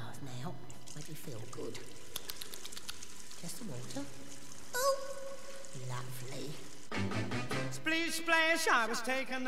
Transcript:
bath now. Make you feel good. Just the water. Oh, lovely. Splish splash, I was taken